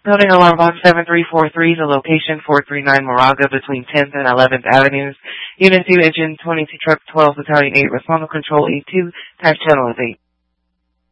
Building alarm box 7343, the location 439 Moraga between 10th and 11th Avenues. Unit 2, Engine 22, Truck 12, Battalion 8, Respond to Control 82, type channel is 8.